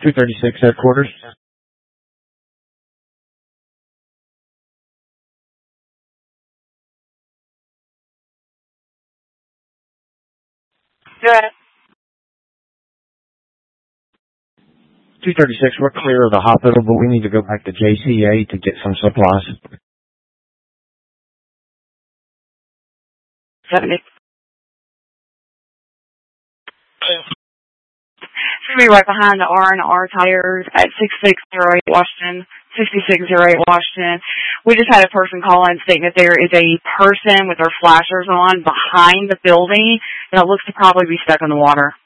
236 headquarters. Good. 236, we're clear of the hospital, but we need to go back to JCA to get some supplies. 70. It's going to be right behind the R&R Tires at 6608 Washington, 6608 Washington. We just had a person call in stating that there is a person with their flashers on behind the building that looks to probably be stuck in the water.